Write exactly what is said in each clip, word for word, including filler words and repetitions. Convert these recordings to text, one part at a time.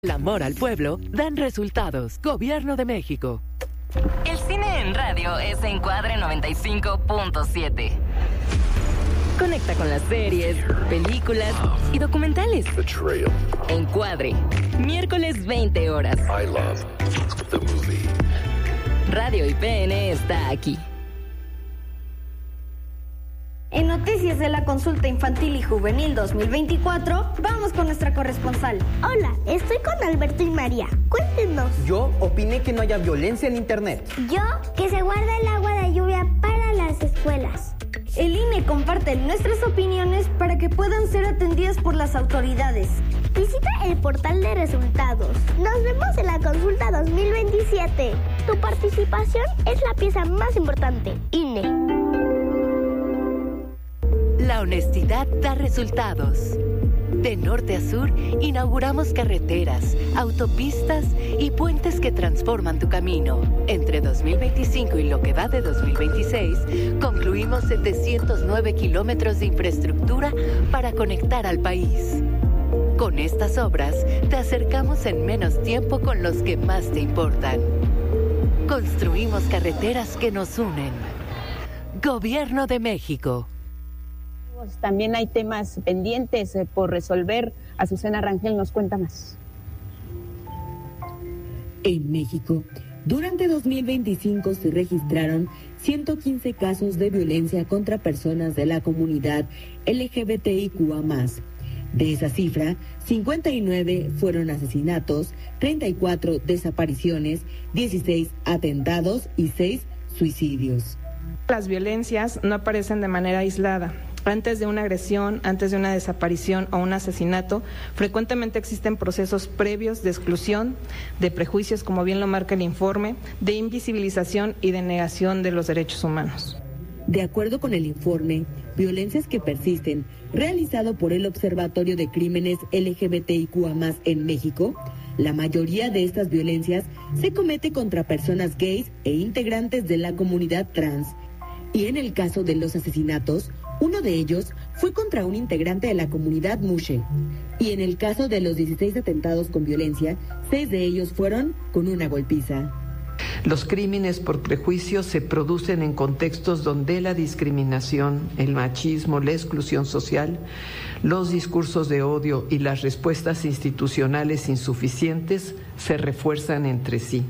El amor al pueblo dan resultados. Gobierno de México. El cine en radio es Encuadre noventa y cinco punto siete. Conecta con las series, películas y documentales. Encuadre, miércoles veinte horas. I love the movie. Radio I P N está aquí. En noticias de la Consulta Infantil y Juvenil dos mil veinticuatro, vamos con nuestra corresponsal. Hola, estoy con Alberto y María. Cuéntenos. Yo opiné que no haya violencia en internet. Yo, que se guarda el agua de lluvia para las escuelas. El I N E comparte nuestras opiniones para que puedan ser atendidas por las autoridades. Visita el portal de resultados. Nos vemos en la Consulta dos mil veintisiete. Tu participación es la pieza más importante. I N E. La honestidad da resultados. De norte a sur, inauguramos carreteras, autopistas y puentes que transforman tu camino. Entre dos mil veinticinco y lo que va de dos mil veintiséis, concluimos setecientos nueve kilómetros de infraestructura para conectar al país. Con estas obras, te acercamos en menos tiempo con los que más te importan. Construimos carreteras que nos unen. Gobierno de México. También hay temas pendientes eh, por resolver. Azucena Rangel nos cuenta más. En México, durante dos mil veinticinco se registraron ciento quince casos de violencia contra personas de la comunidad L G B T I Q A más. De esa cifra, cincuenta y nueve fueron asesinatos, treinta y cuatro desapariciones, dieciséis atentados y seis suicidios. Las violencias no aparecen de manera aislada. Antes de una agresión, antes de una desaparición o un asesinato, frecuentemente existen procesos previos de exclusión, de prejuicios, como bien lo marca el informe, de invisibilización y de negación de los derechos humanos. De acuerdo con el informe, Violencias que persisten, realizado por el Observatorio de Crímenes L G B T I Q A más en México, la mayoría de estas violencias se comete contra personas gays e integrantes de la comunidad trans. Y en el caso de los asesinatos, uno de ellos fue contra un integrante de la comunidad Mushe. Y en el caso de los dieciséis atentados con violencia, seis de ellos fueron con una golpiza. Los crímenes por prejuicio se producen en contextos donde la discriminación, el machismo, la exclusión social, los discursos de odio y las respuestas institucionales insuficientes se refuerzan entre sí.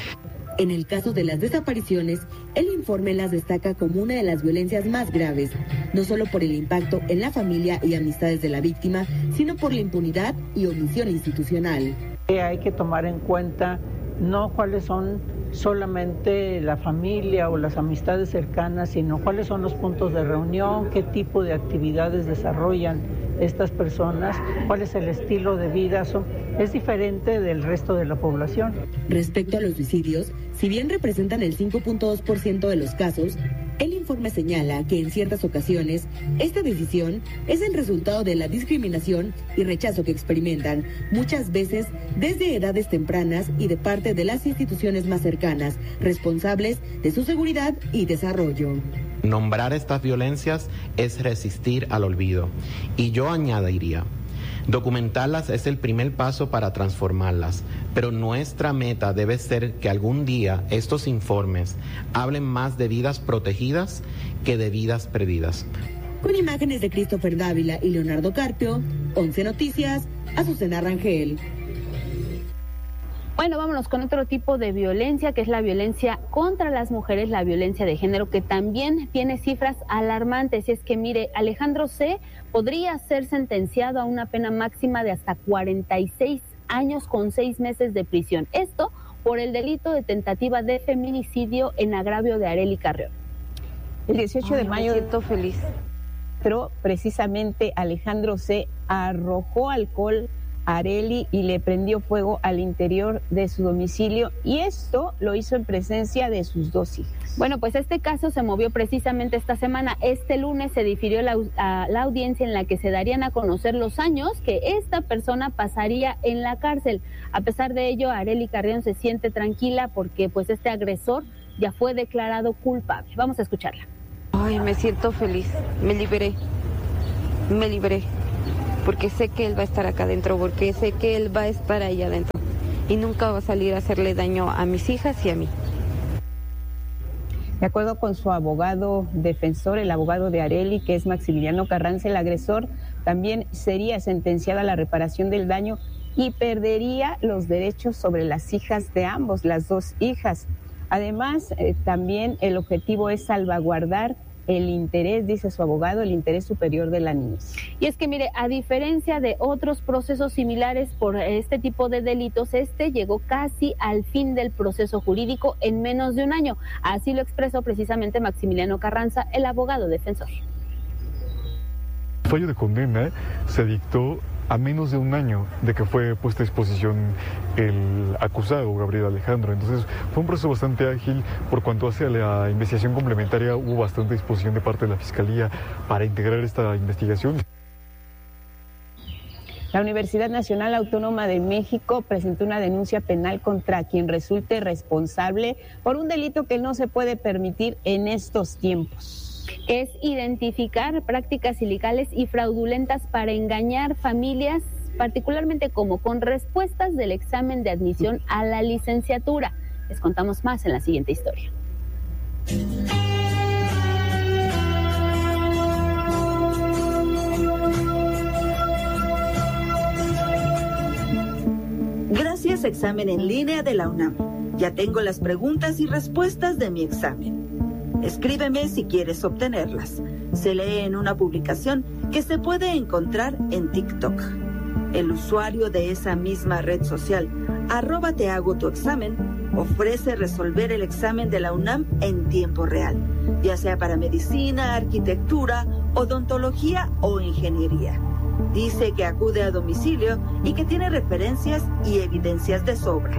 En el caso de las desapariciones, el informe las destaca como una de las violencias más graves, no solo por el impacto en la familia y amistades de la víctima, sino por la impunidad y omisión institucional. Hay que tomar en cuenta no cuáles son solamente la familia o las amistades cercanas, sino cuáles son los puntos de reunión, qué tipo de actividades desarrollan estas personas, cuál es el estilo de vida, son, es diferente del resto de la población. Respecto a los suicidios, si bien representan el cinco punto dos por ciento de los casos, el informe señala que en ciertas ocasiones esta decisión es el resultado de la discriminación y rechazo que experimentan, muchas veces desde edades tempranas y de parte de las instituciones más cercanas, responsables de su seguridad y desarrollo. Nombrar estas violencias es resistir al olvido. Y yo añadiría, documentarlas es el primer paso para transformarlas, pero nuestra meta debe ser que algún día estos informes hablen más de vidas protegidas que de vidas perdidas. Con imágenes de Christopher Dávila y Leonardo Carpio, once Noticias, Azucena Rangel. Bueno, vámonos con otro tipo de violencia, que es la violencia contra las mujeres, la violencia de género, que también tiene cifras alarmantes. Y es que, mire, Alejandro C. podría ser sentenciado a una pena máxima de hasta cuarenta y seis años con seis meses de prisión. Esto por el delito de tentativa de feminicidio en agravio de Arely Carrión. El dieciocho Ay, de mayo, me siento feliz. Pero precisamente Alejandro C. arrojó alcohol a Arely y le prendió fuego al interior de su domicilio, y esto lo hizo en presencia de sus dos hijas. Bueno, pues este caso se movió precisamente esta semana. Este lunes se difirió la, a, la audiencia en la que se darían a conocer los años que esta persona pasaría en la cárcel. A pesar de ello, Arely Carrión se siente tranquila porque pues este agresor ya fue declarado culpable. Vamos a escucharla. Ay, me siento feliz, me liberé, me liberé. porque sé que él va a estar acá adentro, porque sé que él va a estar ahí adentro y nunca va a salir a hacerle daño a mis hijas y a mí. De acuerdo con su abogado defensor, el abogado de Arely, que es Maximiliano Carranza, el agresor también sería sentenciado a la reparación del daño y perdería los derechos sobre las hijas de ambos, las dos hijas. Además, eh, también el objetivo es salvaguardar el interés, dice su abogado, el interés superior de la niñez. Y es que, mire, a diferencia de otros procesos similares por este tipo de delitos, este llegó casi al fin del proceso jurídico en menos de un año. Así lo expresó precisamente Maximiliano Carranza, el abogado defensor. El fallo de condena se dictó a menos de un año de que fue puesta a disposición el acusado, Gabriel Alejandro. Entonces fue un proceso bastante ágil. Por cuanto hace a la investigación complementaria, hubo bastante disposición de parte de la Fiscalía para integrar esta investigación. La Universidad Nacional Autónoma de México presentó una denuncia penal contra quien resulte responsable por un delito que no se puede permitir en estos tiempos. Es identificar prácticas ilegales y fraudulentas para engañar familias, particularmente como con respuestas del examen de admisión a la licenciatura. Les contamos más en la siguiente historia. Gracias, examen en línea de la UNAM. Ya tengo las preguntas y respuestas de mi examen. Escríbeme si quieres obtenerlas. Se lee en una publicación que se puede encontrar en TikTok. El usuario de esa misma red social, arroba te hago tu examen, ofrece resolver el examen de la UNAM en tiempo real, ya sea para medicina, arquitectura, odontología o ingeniería. Dice que acude a domicilio y que tiene referencias y evidencias de sobra.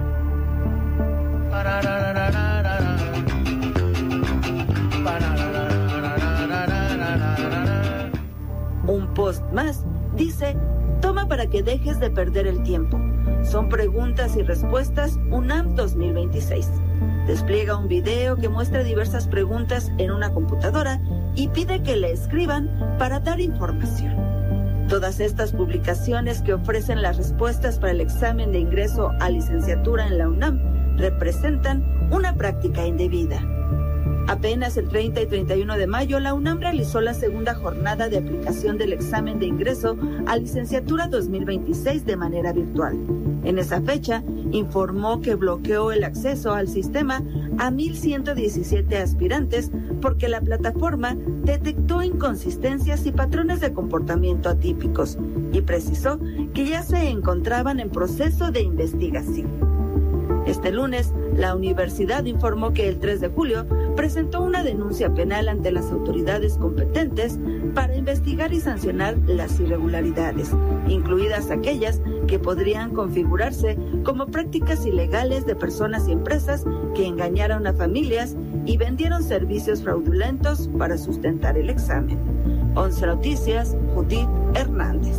Un post más dice: toma para que dejes de perder el tiempo. Son preguntas y respuestas UNAM dos mil veintiséis. Despliega un video que muestra diversas preguntas en una computadora y pide que le escriban para dar información. Todas estas publicaciones que ofrecen las respuestas para el examen de ingreso a licenciatura en la UNAM representan una práctica indebida. Apenas el treinta y treinta y uno de mayo, la UNAM realizó la segunda jornada de aplicación del examen de ingreso a licenciatura dos mil veintiséis de manera virtual. En esa fecha, informó que bloqueó el acceso al sistema a mil ciento diecisiete aspirantes porque la plataforma detectó inconsistencias y patrones de comportamiento atípicos y precisó que ya se encontraban en proceso de investigación. Este lunes, la universidad informó que el tres de julio presentó una denuncia penal ante las autoridades competentes para investigar y sancionar las irregularidades, incluidas aquellas que podrían configurarse como prácticas ilegales de personas y empresas que engañaron a familias y vendieron servicios fraudulentos para sustentar el examen. Once Noticias, Judith Hernández.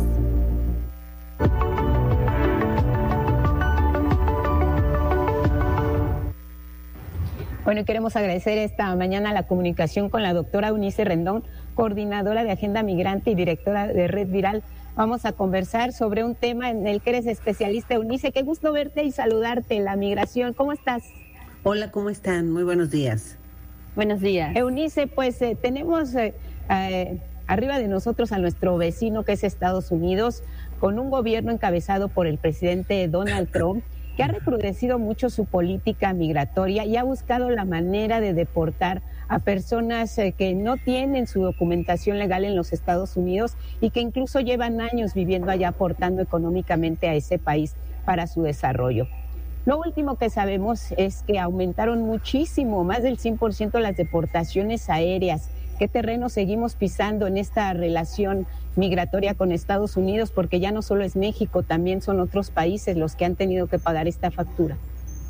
Bueno, y queremos agradecer esta mañana la comunicación con la doctora Eunice Rendón, coordinadora de Agenda Migrante y directora de Red Viral. Vamos a conversar sobre un tema en el que eres especialista. Eunice, qué gusto verte y saludarte, la migración. ¿Cómo estás? Hola, ¿cómo están? Muy buenos días. Buenos días. Eunice, pues eh, tenemos eh, eh, arriba de nosotros a nuestro vecino que es Estados Unidos, con un gobierno encabezado por el presidente Donald Trump, que ha recrudecido mucho su política migratoria y ha buscado la manera de deportar a personas eh, que no tienen su documentación legal en los Estados Unidos y que incluso llevan años viviendo allá, aportando económicamente a ese país para su desarrollo. Lo último que sabemos es que aumentaron muchísimo, más del cien por ciento las deportaciones aéreas. ¿Qué terreno seguimos pisando en esta relación migratoria con Estados Unidos? Porque ya no solo es México, también son otros países los que han tenido que pagar esta factura.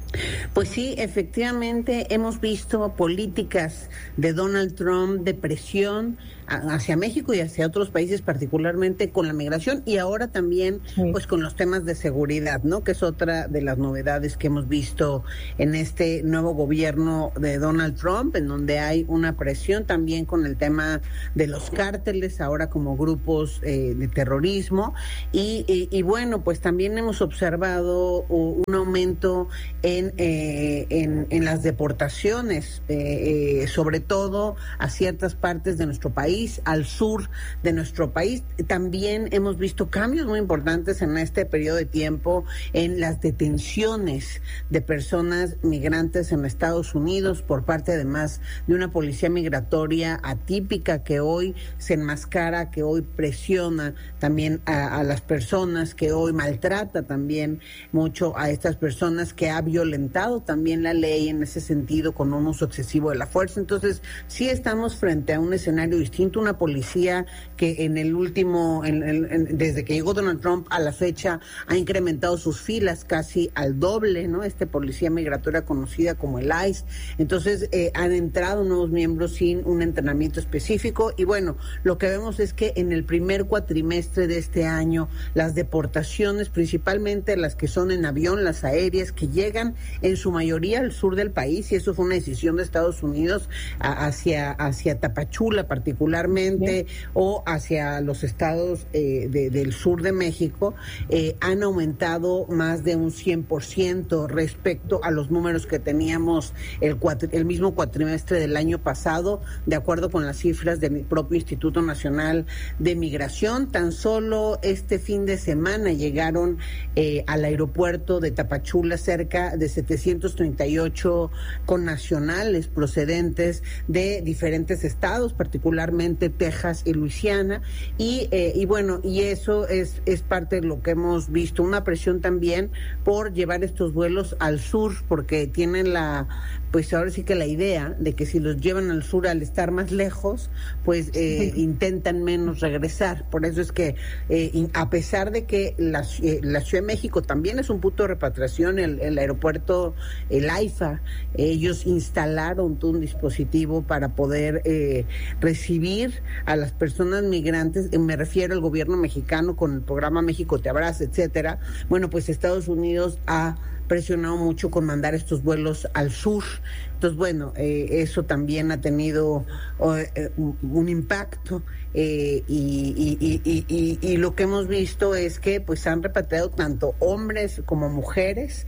Pues sí, efectivamente hemos visto políticas de Donald Trump de presión hacia México y hacia otros países, particularmente con la migración y ahora también sí. pues con los temas de seguridad, ¿no? Que es otra de las novedades que hemos visto en este nuevo gobierno de Donald Trump, en donde hay una presión también con el tema de los cárteles, ahora como grupos eh, de terrorismo y, y, y bueno, pues también hemos observado un aumento en, eh, en, en las deportaciones, eh, eh, sobre todo a ciertas partes de nuestro país, al sur de nuestro país. También hemos visto cambios muy importantes en este periodo de tiempo en las detenciones de personas migrantes en Estados Unidos por parte además de una policía migratoria atípica que hoy se enmascara, que hoy presiona también a, a las personas, que hoy maltrata también mucho a estas personas, que ha violentado también la ley en ese sentido con un uso excesivo de la fuerza. Entonces sí estamos frente a un escenario distinto, una policía que en el último, en, en, en, desde que llegó Donald Trump a la fecha, ha incrementado sus filas casi al doble, ¿no? Este policía migratoria conocida como el ICE. Entonces eh, han entrado nuevos miembros sin un entrenamiento específico y bueno, lo que vemos es que en el primer cuatrimestre de este año, las deportaciones, principalmente las que son en avión, las aéreas, que llegan en su mayoría al sur del país, y eso fue una decisión de Estados Unidos a, hacia, hacia Tapachula particularmente, Bien. o hacia los estados eh, de, del sur de México, eh, han aumentado más de un cien por ciento respecto a los números que teníamos el, cuatri, el mismo cuatrimestre del año pasado, de acuerdo con las cifras del propio Instituto Nacional de Migración. Tan solo este fin de semana llegaron eh, al aeropuerto de Tapachula cerca de setecientos treinta y ocho connacionales procedentes de diferentes estados, particularmente Texas y Luisiana, y, eh, y bueno, y eso es, es parte de lo que hemos visto, una presión también por llevar estos vuelos al sur, porque tienen la, pues ahora sí que la idea de que si los llevan al sur al estar más lejos, pues eh, sí. intentan menos regresar. Por eso es que eh, a pesar de que la, eh, la Ciudad de México también es un punto de repatriación, el, el aeropuerto, el AIFA, ellos instalaron todo un dispositivo para poder eh, recibir a las personas migrantes, me refiero al gobierno mexicano con el programa México Te Abraza, etcétera. Bueno, pues Estados Unidos ha presionado mucho con mandar estos vuelos al sur. Entonces, bueno, eh, eso también ha tenido eh, un, un impacto eh, y, y, y, y, y lo que hemos visto es que pues han repatriado tanto hombres como mujeres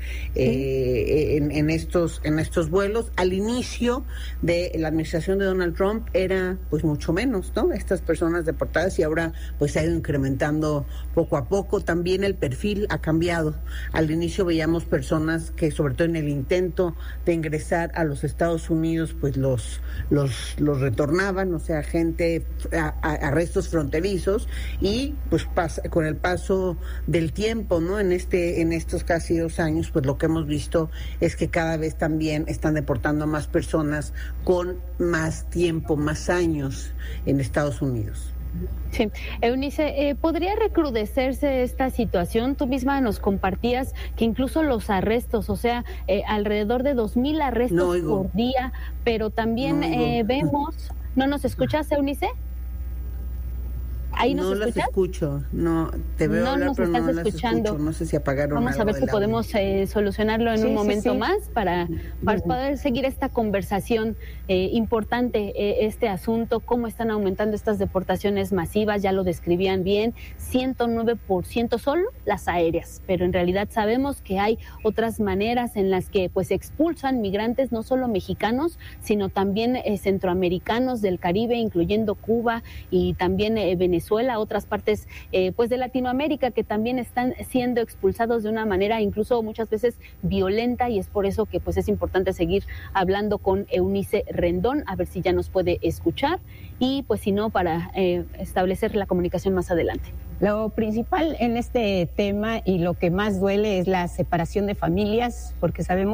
eh, en, en estos en estos vuelos. Al inicio de la administración de Donald Trump era pues mucho menos, ¿no? Estas personas deportadas, y ahora pues se ha ido incrementando poco a poco. También el perfil ha cambiado. Al inicio veíamos personas que, sobre todo en el intento de ingresar a los Estados Unidos, pues los los los retornaban, o sea, gente a, a arrestos fronterizos, y pues pasa, con el paso del tiempo, ¿no? En este en estos casi dos años, pues lo que hemos visto es que cada vez también están deportando a más personas con más tiempo, más años en Estados Unidos. Sí, Eunice, eh, ¿podría recrudecerse esta situación? Tú misma nos compartías que incluso los arrestos, o sea, eh, alrededor de dos mil arrestos no por día, pero también no, eh, vemos... ¿No nos escuchas, Eunice? ¿Ahí nos no escuchas? las escucho, no, te veo no hablar, nos pero estás no las escuchando. escucho, no sé si apagaron Vamos algo a ver si podemos eh, solucionarlo en sí, un momento sí, sí. más para, para poder seguir esta conversación eh, importante, eh, este asunto, cómo están aumentando estas deportaciones masivas, ya lo describían bien, ciento nueve por ciento solo las aéreas, pero en realidad sabemos que hay otras maneras en las que pues expulsan migrantes, no solo mexicanos, sino también eh, centroamericanos del Caribe, incluyendo Cuba y también eh, Venezuela. Venezuela, otras partes eh, pues de Latinoamérica, que también están siendo expulsados de una manera incluso muchas veces violenta, y es por eso que pues es importante seguir hablando con Eunice Rendón, a ver si ya nos puede escuchar, y pues si no, para eh, establecer la comunicación más adelante. Lo principal en este tema y lo que más duele es la separación de familias, porque sabemos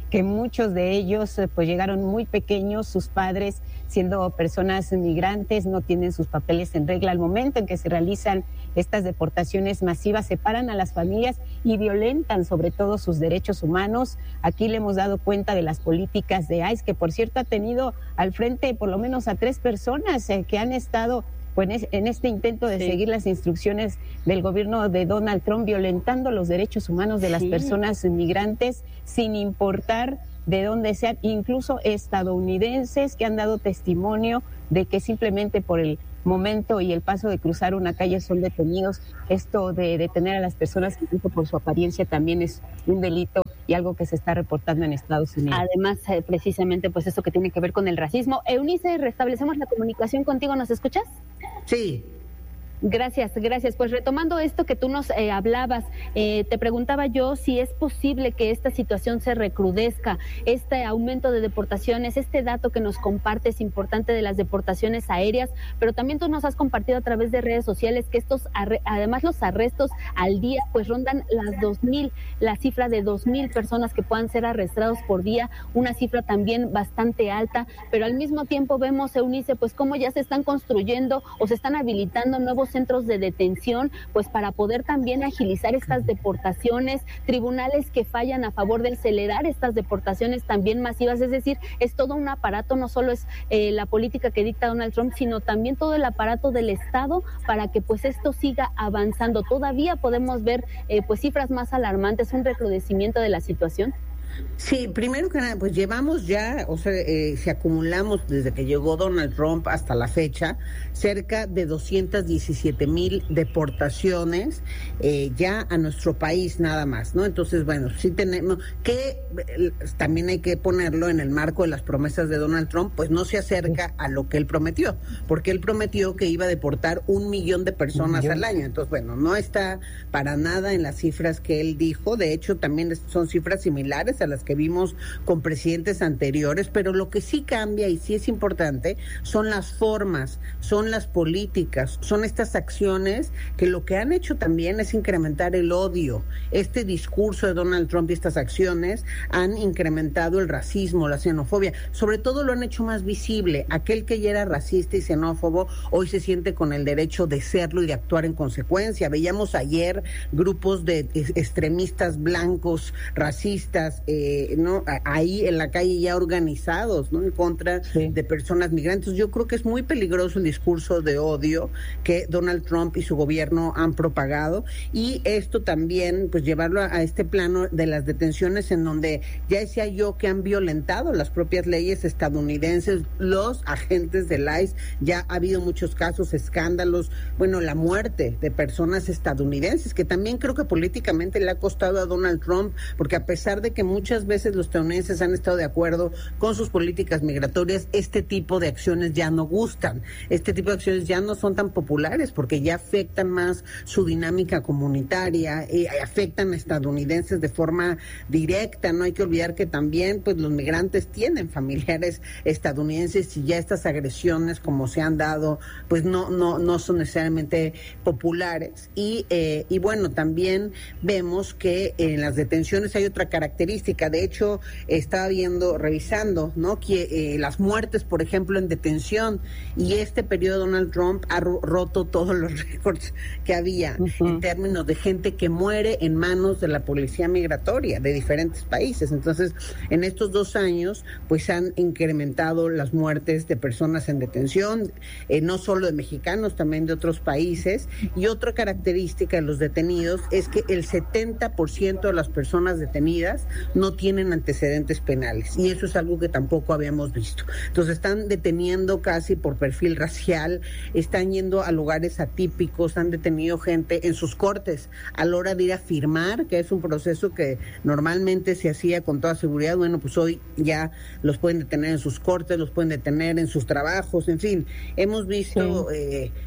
que muchos de ellos eh, pues llegaron muy pequeños, sus padres siendo personas migrantes, no tienen sus papeles en regla. Al momento en que se realizan estas deportaciones masivas, separan a las familias y violentan sobre todo sus derechos humanos. Aquí le hemos dado cuenta de las políticas de ICE, que por cierto ha tenido al frente por lo menos a tres personas eh, que han estado pues, en este intento de sí. seguir las instrucciones del gobierno de Donald Trump, violentando los derechos humanos de las sí. personas migrantes, sin importar de dónde sean, incluso estadounidenses que han dado testimonio de que simplemente por el momento y el paso de cruzar una calle son detenidos. Esto de detener a las personas incluso por su apariencia también es un delito y algo que se está reportando en Estados Unidos. Además, eh, precisamente, pues esto que tiene que ver con el racismo. Eunice, restablecemos la comunicación contigo, ¿nos escuchas? Sí. Gracias, gracias. Pues retomando esto que tú nos eh, hablabas, eh, te preguntaba yo si es posible que esta situación se recrudezca, este aumento de deportaciones, este dato que nos compartes importante de las deportaciones aéreas, pero también tú nos has compartido a través de redes sociales que estos, además los arrestos al día, pues rondan las dos mil, la cifra de dos mil personas que puedan ser arrestados por día, una cifra también bastante alta, pero al mismo tiempo vemos, Eunice, pues cómo ya se están construyendo o se están habilitando nuevos centros de detención, pues para poder también agilizar estas deportaciones, tribunales que fallan a favor de acelerar estas deportaciones también masivas, es decir, es todo un aparato, no solo es eh, la política que dicta Donald Trump, sino también todo el aparato del Estado para que pues esto siga avanzando. Todavía podemos ver eh, pues cifras más alarmantes, un recrudecimiento de la situación. Sí, primero que nada, pues llevamos ya, o sea, eh, si acumulamos desde que llegó Donald Trump hasta la fecha, cerca de doscientas diecisiete mil deportaciones eh, ya a nuestro país nada más, ¿no? Entonces, bueno, sí tenemos que, eh, también hay que ponerlo en el marco de las promesas de Donald Trump, pues no se acerca a lo que él prometió, porque él prometió que iba a deportar un millón de personas al año, entonces, bueno, no está para nada en las cifras que él dijo, de hecho, también son cifras similares a las que vimos con presidentes anteriores, pero lo que sí cambia y sí es importante son las formas, son las políticas, son estas acciones que lo que han hecho también es incrementar el odio. Este discurso de Donald Trump y estas acciones han incrementado el racismo, la xenofobia, sobre todo lo han hecho más visible. Aquel que ya era racista y xenófobo hoy se siente con el derecho de serlo y de actuar en consecuencia. Veíamos ayer grupos de extremistas blancos, racistas, eh, no ahí en la calle ya organizados, ¿no? En contra sí. de personas migrantes. Yo creo que es muy peligroso el discurso de odio que Donald Trump y su gobierno han propagado, y esto también pues llevarlo a, a este plano de las detenciones, en donde ya decía yo que han violentado las propias leyes estadounidenses los agentes del ICE. Ya ha habido muchos casos, escándalos, bueno, la muerte de personas estadounidenses, que también creo que políticamente le ha costado a Donald Trump, porque a pesar de que muchas veces los estadounidenses han estado de acuerdo con sus políticas migratorias, este tipo de acciones ya no gustan, este tipo de acciones ya no son tan populares, porque ya afectan más su dinámica comunitaria, eh, afectan a estadounidenses de forma directa. No hay que olvidar que también pues los migrantes tienen familiares estadounidenses, y ya estas agresiones como se han dado pues no no no son necesariamente populares. Y eh, y bueno, también vemos que en las detenciones hay otra característica. De hecho, estaba viendo, revisando, ¿no? Que eh, las muertes, por ejemplo, en detención, y este periodo Donald Trump ha ro- roto todos los récords que había uh-huh. en términos de gente que muere en manos de la policía migratoria de diferentes países. Entonces, en estos dos años, pues han incrementado las muertes de personas en detención, eh, no solo de mexicanos, también de otros países. Y otra característica de los detenidos es que el setenta por ciento de las personas detenidas no tienen antecedentes penales, y eso es algo que tampoco habíamos visto. Entonces están deteniendo casi por perfil racial, están yendo a lugares atípicos, han detenido gente en sus cortes a la hora de ir a firmar, que es un proceso que normalmente se hacía con toda seguridad. Bueno, pues hoy ya los pueden detener en sus cortes, los pueden detener en sus trabajos, en fin, hemos visto sí. eh,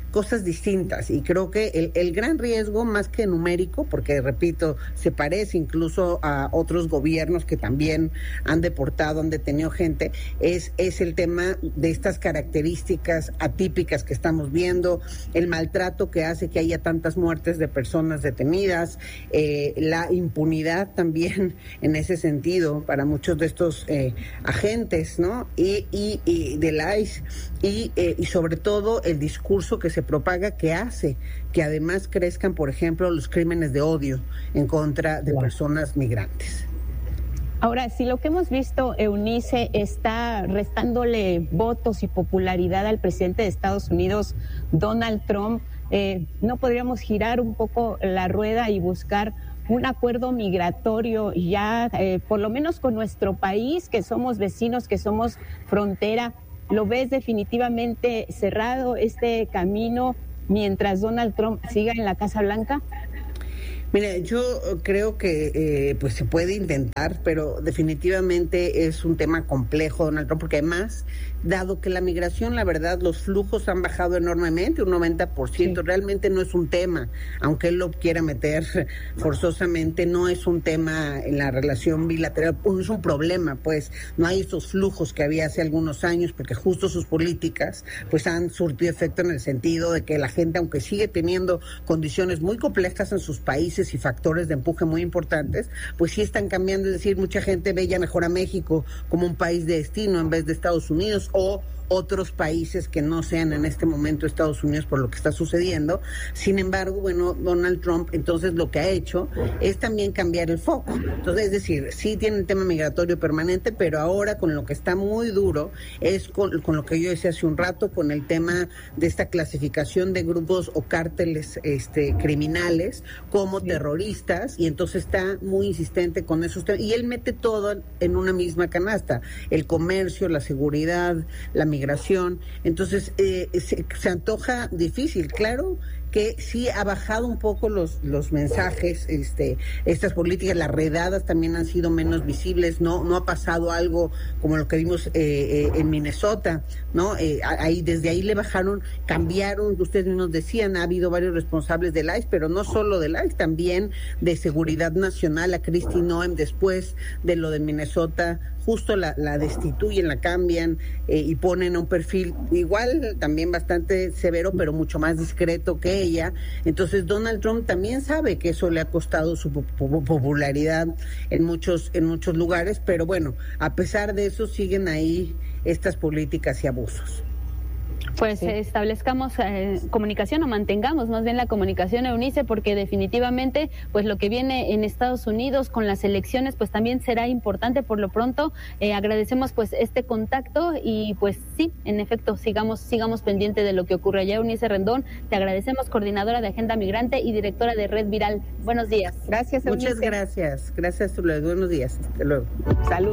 cosas distintas. Y creo que el, el gran riesgo, más que numérico, porque repito, se parece incluso a otros gobiernos que también han deportado, han detenido gente, es, es el tema de estas características atípicas que estamos viendo, el maltrato que hace que haya tantas muertes de personas detenidas, eh, la impunidad también en ese sentido para muchos de estos eh, agentes, ¿no? Y, y, y del I C E, y, eh, y sobre todo el discurso que se propaga que hace que además crezcan, por ejemplo, los crímenes de odio en contra de personas migrantes. Ahora, si lo que hemos visto, Eunice, está restándole votos y popularidad al presidente de Estados Unidos, Donald Trump, eh, ¿no podríamos girar un poco la rueda y buscar un acuerdo migratorio ya, eh, por lo menos con nuestro país, que somos vecinos, que somos frontera? ¿Lo ves definitivamente cerrado este camino mientras Donald Trump siga en la Casa Blanca? Mira, yo creo que eh, pues se puede intentar, pero definitivamente es un tema complejo, Donald Trump, porque además, dado que la migración, la verdad, los flujos han bajado enormemente, un noventa por ciento, sí. Realmente no es un tema, aunque él lo quiera meter forzosamente, no es un tema en la relación bilateral, no es un problema, pues no hay esos flujos que había hace algunos años, porque justo sus políticas pues han surtido efecto en el sentido de que la gente, aunque sigue teniendo condiciones muy complejas en sus países y factores de empuje muy importantes, pues sí están cambiando, es decir, mucha gente ve ya mejor a México como un país de destino en vez de Estados Unidos o otros países que no sean en este momento Estados Unidos por lo que está sucediendo. Sin embargo, bueno, Donald Trump entonces lo que ha hecho es también cambiar el foco. Entonces, es decir, sí tiene el tema migratorio permanente, pero ahora con lo que está muy duro es con, con lo que yo decía hace un rato, con el tema de esta clasificación de grupos o cárteles este, criminales como terroristas, y entonces está muy insistente con esos temas. Y él mete todo en una misma canasta, el comercio, la seguridad, la migración. migración, entonces eh, se, se antoja difícil, claro que sí ha bajado un poco los los mensajes, este estas políticas, las redadas también han sido menos visibles, no no ha pasado algo como lo que vimos eh, eh, en Minnesota, ¿no? Eh, ahí desde ahí le bajaron, cambiaron, ustedes mismos decían, ha habido varios responsables del I C E, pero no solo del I C E, también de Seguridad Nacional, a Kristi Noem, después de lo de Minnesota, justo la, la destituyen, la cambian eh, y ponen a un perfil igual, también bastante severo, pero mucho más discreto que ella. Entonces Donald Trump también sabe que eso le ha costado su popularidad en muchos en muchos lugares, pero bueno, a pesar de eso siguen ahí estas políticas y abusos. Pues sí. establezcamos eh, comunicación o mantengamos más bien la comunicación, Eunice, porque definitivamente pues lo que viene en Estados Unidos con las elecciones pues también será importante. Por lo pronto eh, agradecemos pues este contacto y pues sí, en efecto, sigamos sigamos pendiente de lo que ocurre allá. Eunice Rendón, te agradecemos, coordinadora de Agenda Migrante y directora de Red Viral. Buenos días. Gracias, Eunice. Muchas gracias. Gracias, Tulio. Buenos días. Hasta luego. Salud.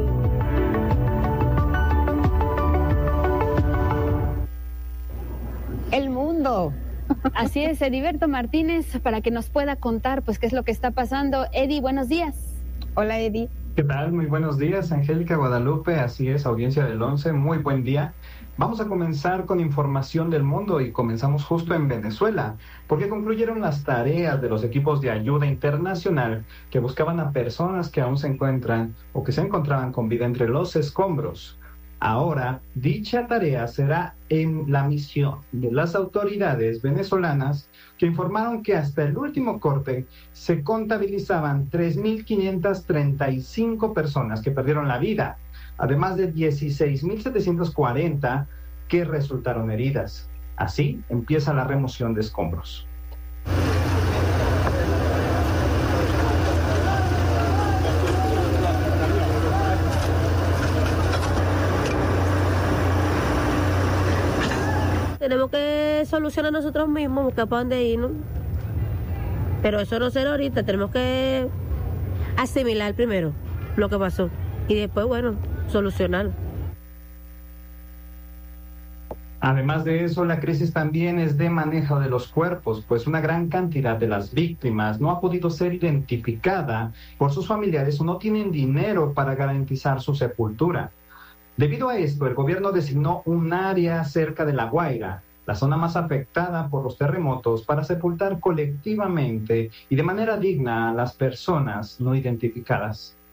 El mundo. Así es, Heriberto Martínez, para que nos pueda contar pues qué es lo que está pasando. Eddie, buenos días. Hola, Eddie. ¿Qué tal? Muy buenos días, Angélica, Guadalupe. Así es, audiencia del once, muy buen día. Vamos a comenzar con información del mundo y comenzamos justo en Venezuela, porque concluyeron las tareas de los equipos de ayuda internacional que buscaban a personas que aún se encuentran o que se encontraban con vida entre los escombros. Ahora, dicha tarea será en la misión de las autoridades venezolanas, que informaron que hasta el último corte se contabilizaban tres mil quinientas treinta y cinco personas que perdieron la vida, además de dieciséis mil setecientos cuarenta que resultaron heridas. Así empieza la remoción de escombros. Tenemos que solucionar nosotros mismos, buscar para dónde ir, ¿no? Pero eso no será ahorita, tenemos que asimilar primero lo que pasó y después, bueno, solucionarlo. Además de eso, la crisis también es de manejo de los cuerpos, pues una gran cantidad de las víctimas no ha podido ser identificada por sus familiares o no tienen dinero para garantizar su sepultura. Debido a esto, el gobierno designó un área cerca de La Guaira la zona más afectada por los terremotos, para sepultar colectivamente y de manera digna a las personas no identificadas.